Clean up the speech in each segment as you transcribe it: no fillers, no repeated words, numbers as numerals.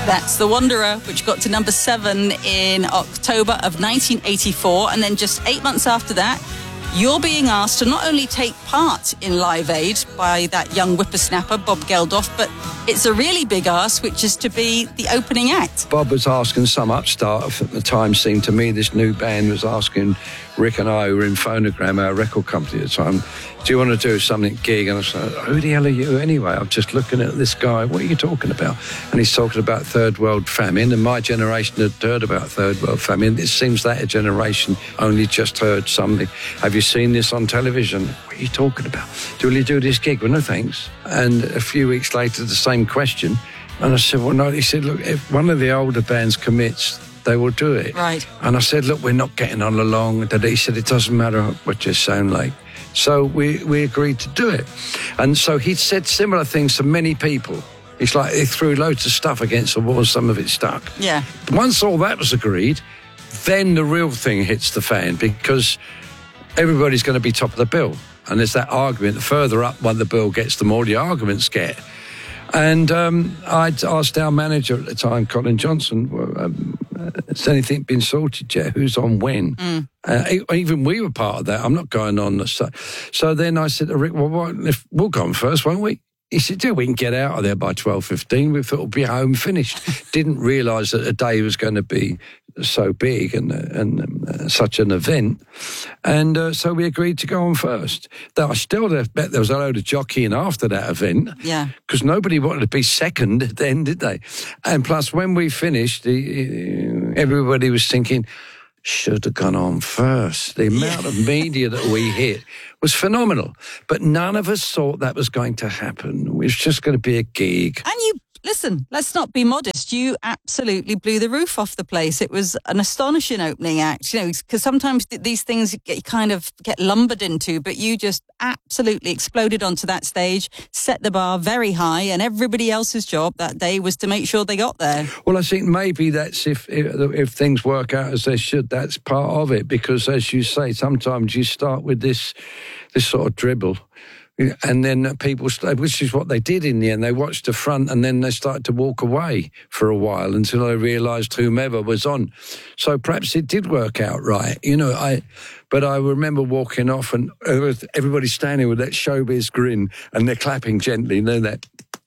That's The Wanderer, which got to number 7 in October of 1984. And then just 8 months after that, you're being asked to not only take part in Live Aid by that young whippersnapper, Bob Geldof, but it's a really big ask, which is to be the opening act. Bob was asking some upstart at the time, seemed to me, this new band was asking Rick and I, who were in Phonogram, our record company at the time, do you want to do something gig? And I said, who the hell are you anyway? I'm just looking at this guy. What are you talking about? And he's talking about third world famine, and my generation had heard about third world famine. It seems that a generation only just heard something. Have you seen this on television? What are you talking about? Will you do this gig? Well, no thanks. And a few weeks later, the same question. And I said, well, no. He said, look, if one of the older bands commits, they will do it. Right. And I said, look, we're not getting on along. He said, it doesn't matter what you sound like. So we agreed to do it. And so he said similar things to many people. It's like he threw loads of stuff against the wall, some of it stuck. Yeah. Once all that was agreed, then the real thing hits the fan, because everybody's going to be top of the bill. And there's that argument, the further up one the bill gets, the more the arguments get. And I'd asked our manager at the time, Colin Johnson, has anything been sorted yet? Who's on when? Even we were part of that. I'm not going on. So then I said to Rick, well, we'll go on first, won't we? He said, yeah, we can get out of there by 12:15. We thought we'll be home finished. Didn't realise that the day was going to be so big and such an event. And so we agreed to go on first. Though I still bet there was a load of jockeying after that event. Yeah. Because nobody wanted to be second then, did they? And plus, when we finished, everybody was thinking, should have gone on first. The amount of media that we hit was phenomenal. But none of us thought that was going to happen. It was just going to be a gig. And listen, let's not be modest. You absolutely blew the roof off the place. It was an astonishing opening act, because sometimes these things kind of get lumbered into, but you just absolutely exploded onto that stage, set the bar very high, and everybody else's job that day was to make sure they got there. Well, I think maybe that's if things work out as they should, that's part of it, because as you say, sometimes you start with this sort of dribble. And then people, which is what they did in the end, they watched the front and then they started to walk away for a while until they realised whomever was on. So perhaps it did work out right. But I remember walking off and everybody standing with that showbiz grin and they're clapping gently, that.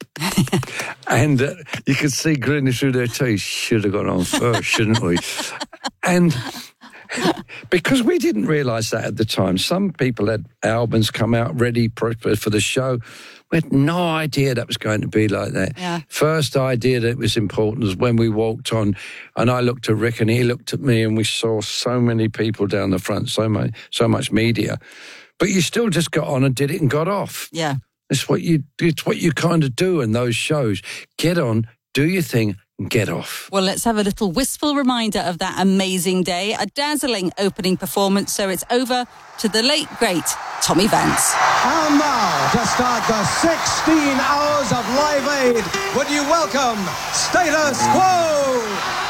And you could see grinning through their teeth. Should have gone on first, shouldn't we? And because we didn't realise that at the time, some people had albums come out ready for the show. We had no idea that was going to be like that. Yeah. First idea that it was important was when we walked on, and I looked at Rick and he looked at me, and we saw so many people down the front, so much media. But you still just got on and did it and got off. Yeah. It's what you kind of do in those shows. Get on, do your thing, and get off. Well, let's have a little wistful reminder of that amazing day. A dazzling opening performance. So it's over to the late, great Tommy Vance. And now, to start the 16 hours of Live Aid, would you welcome Status Quo?